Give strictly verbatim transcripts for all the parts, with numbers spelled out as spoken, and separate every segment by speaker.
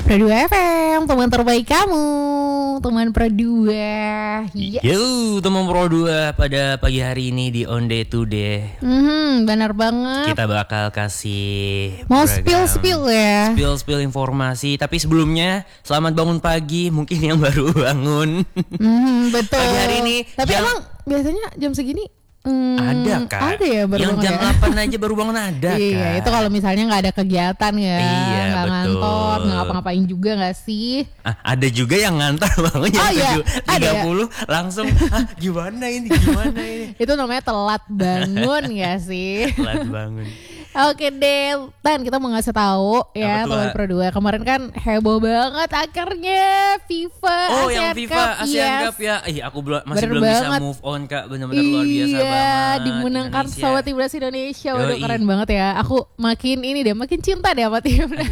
Speaker 1: Pro dua F M, teman terbaik kamu, teman Pro dua. Yes.
Speaker 2: Yo, teman Pro dua pada pagi hari ini di On Day Today.
Speaker 1: Hmm, benar banget.
Speaker 2: Kita bakal kasih
Speaker 1: mau spill-spill ya.
Speaker 2: Spill-spill informasi. Tapi sebelumnya, selamat bangun pagi. Mungkin yang baru bangun.
Speaker 1: Hmm, betul.
Speaker 2: Pagi hari ini.
Speaker 1: Tapi
Speaker 2: yang...
Speaker 1: emang biasanya jam segini Hmm,
Speaker 2: ada kak.
Speaker 1: Ada ya baru
Speaker 2: yang
Speaker 1: bangun
Speaker 2: jam
Speaker 1: ya?
Speaker 2: delapan aja baru bangun ada kak.
Speaker 1: Iya, itu kalau misalnya nggak ada kegiatan ya,
Speaker 2: iya,
Speaker 1: nggak
Speaker 2: betul.
Speaker 1: ngantor, nggak ngapa-ngapain juga nggak sih?
Speaker 2: Ah, ada juga yang ngantar bangunnya
Speaker 1: Oh, iya.
Speaker 2: tujuh tiga puluh langsung. Ah, gimana ini? Gimana ini?
Speaker 1: Itu namanya telat bangun nggak sih?
Speaker 2: Telat bangun.
Speaker 1: Oke deh, Tan, kita mau ngasih tahu ya teman Pro dua. Kemarin kan heboh banget akhirnya FIFA
Speaker 2: Oh,
Speaker 1: Asian
Speaker 2: yang FIFA
Speaker 1: Cup,
Speaker 2: Asian
Speaker 1: yes.
Speaker 2: Cup ya. Ih, aku belum masih
Speaker 1: Bener
Speaker 2: belum
Speaker 1: banget.
Speaker 2: bisa move on kak. Benar-benar luar biasa
Speaker 1: iya,
Speaker 2: banget.
Speaker 1: dimenangkan
Speaker 2: Indonesia.
Speaker 1: sama timnas Indonesia. Waduh,
Speaker 2: Yoi.
Speaker 1: keren banget ya. Aku makin ini deh, makin cinta deh sama timnas.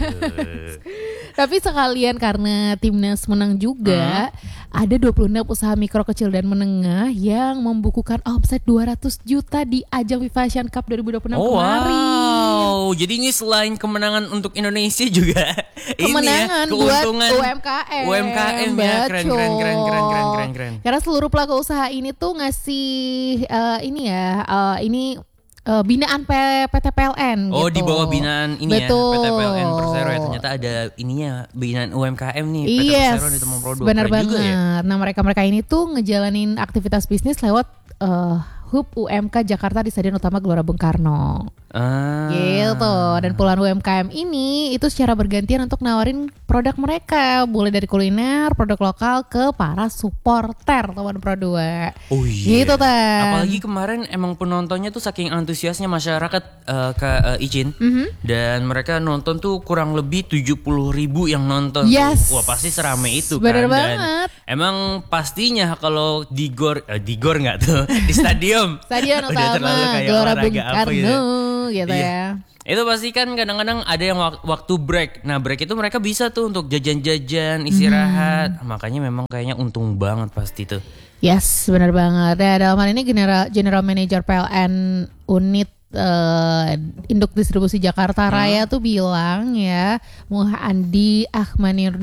Speaker 1: Tapi sekalian karena timnas menang juga, hmm? ada dua puluh enam usaha mikro, kecil dan menengah yang membukukan omset dua ratus juta di ajang FIFA Asian Cup dua ribu dua puluh enam
Speaker 2: Oh,
Speaker 1: kemarin.
Speaker 2: wow. Jadi ini selain kemenangan untuk Indonesia juga
Speaker 1: kemenangan
Speaker 2: ini ya, keuntungan
Speaker 1: buat U M K M.
Speaker 2: U M K M ya, keren keren keren keren keren keren keren.
Speaker 1: Karena seluruh pelaku usaha ini tuh ngasih uh, ini ya, uh, ini uh, binaan P T P L N.
Speaker 2: Oh,
Speaker 1: gitu.
Speaker 2: di bawah binaan ini
Speaker 1: Betul.
Speaker 2: ya, P T P L N Persero ya. Ternyata ada ininya binaan U M K M nih, P T
Speaker 1: Yes,
Speaker 2: Persero di Temon Produk.
Speaker 1: benar banget.
Speaker 2: Juga ya?
Speaker 1: Nah, mereka-mereka ini tuh ngejalanin aktivitas bisnis lewat uh, Hub U M K Jakarta di Stadion Utama Gelora Bung Karno.
Speaker 2: Ah.
Speaker 1: Gitu. Dan puluhan U M K M ini itu secara bergantian untuk nawarin produk mereka, mulai dari kuliner, produk lokal ke para supporter teman Pro dua.
Speaker 2: Oh iya.
Speaker 1: Gitu Tan.
Speaker 2: Apalagi kemarin emang penontonnya tuh saking antusiasnya masyarakat uh, ke uh, Icin,
Speaker 1: Mm-hmm.
Speaker 2: dan mereka nonton tuh kurang lebih tujuh puluh ribu yang nonton.
Speaker 1: Yes.
Speaker 2: Tuh. Wah, pasti serame itu
Speaker 1: Bener
Speaker 2: kan. Dan
Speaker 1: banget.
Speaker 2: emang pastinya kalau di gor uh, di gor nggak tuh di stadion.
Speaker 1: Stadion
Speaker 2: Udah terlalu
Speaker 1: Utama
Speaker 2: kayak
Speaker 1: Gelora Bung
Speaker 2: olahraga apa
Speaker 1: Karno
Speaker 2: gitu.
Speaker 1: gitu
Speaker 2: Iya.
Speaker 1: ya.
Speaker 2: Itu pasti kan kadang-kadang ada yang wak- waktu break. Nah, break itu mereka bisa tuh untuk jajan-jajan, istirahat.
Speaker 1: Hmm.
Speaker 2: Makanya memang kayaknya untung banget pasti tuh.
Speaker 1: Yes, benar banget. Ya, dalam hal ini General General Manager P L N unit uh, Induk Distribusi Jakarta Raya
Speaker 2: Hmm.
Speaker 1: tuh bilang ya, Muhandi Ahmanir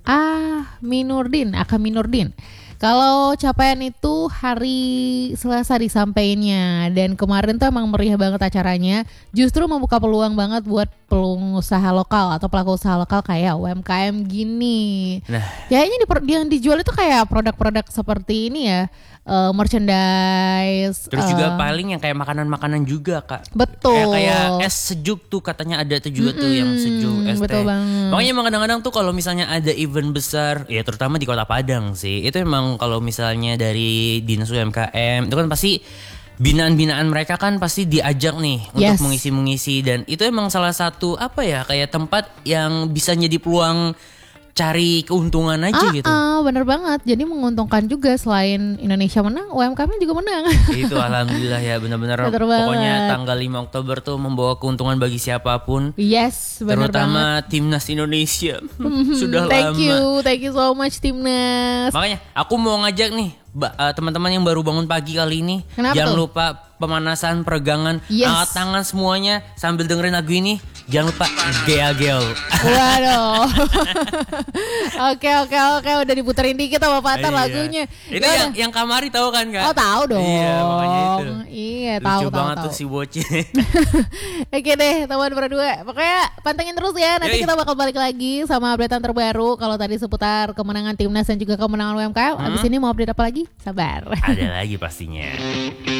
Speaker 1: Ahminurdin, Akaminurdin. Kalau capaian itu hari Selasa disampaikannya, dan kemarin tuh emang meriah banget acaranya. Justru membuka peluang banget buat pengusaha lokal atau pelaku usaha lokal kayak U M K M gini.
Speaker 2: Nah,
Speaker 1: Kayaknya di, yang dijual itu kayak produk-produk seperti ini ya, uh, merchandise.
Speaker 2: terus
Speaker 1: uh,
Speaker 2: juga paling yang kayak makanan-makanan juga kak.
Speaker 1: Betul.
Speaker 2: Kayak, kayak es sejuk tuh katanya ada tuh juga tuh
Speaker 1: Mm-mm,
Speaker 2: yang sejuk es
Speaker 1: betul
Speaker 2: teh.
Speaker 1: banget.
Speaker 2: Makanya emang kadang-kadang tuh kalau misalnya ada event besar, ya terutama di Kota Padang sih, itu emang kalau misalnya dari Dinas U M K M itu kan pasti binaan-binaan mereka kan pasti diajak nih
Speaker 1: Yes.
Speaker 2: untuk mengisi-mengisi, dan itu emang salah satu apa ya kayak tempat yang bisa jadi peluang cari keuntungan aja
Speaker 1: Ah,
Speaker 2: gitu.
Speaker 1: ah, bener banget. Jadi menguntungkan juga, selain Indonesia menang, U M K M juga menang.
Speaker 2: Itu alhamdulillah ya, benar-benar
Speaker 1: Bener
Speaker 2: pokoknya
Speaker 1: banget.
Speaker 2: tanggal lima Oktober tuh membawa keuntungan bagi siapapun.
Speaker 1: Yes, bener banget.
Speaker 2: Terutama timnas Indonesia. Sudah
Speaker 1: Thank
Speaker 2: lama.
Speaker 1: you, thank you so much timnas.
Speaker 2: Makanya aku mau ngajak nih ba- uh, teman-teman yang baru bangun pagi kali ini.
Speaker 1: Kenapa
Speaker 2: Jangan
Speaker 1: tuh?
Speaker 2: lupa pemanasan, peregangan,
Speaker 1: Yes.
Speaker 2: angkat tangan semuanya sambil dengerin lagu ini. Jangan lupa gel-gel.
Speaker 1: Waduh. Oke oke oke, udah diputerin dikit sama Patan
Speaker 2: Iya.
Speaker 1: lagunya.
Speaker 2: Itu
Speaker 1: Yaudah.
Speaker 2: yang yang Kamari tahu kan kak?
Speaker 1: Oh, tahu dong.
Speaker 2: Iya makanya itu.
Speaker 1: Iya,
Speaker 2: Lucu
Speaker 1: tahu tahu
Speaker 2: banget
Speaker 1: tahu.
Speaker 2: tuh si bocil.
Speaker 1: Oke deh teman berdua. Pokoknya pantengin terus ya. Nanti
Speaker 2: Yoi.
Speaker 1: kita bakal balik lagi sama updatean terbaru. Kalau tadi seputar kemenangan timnas dan juga kemenangan U M K M,
Speaker 2: Hmm?
Speaker 1: abis ini mau update apa lagi? Sabar.
Speaker 2: Ada lagi pastinya.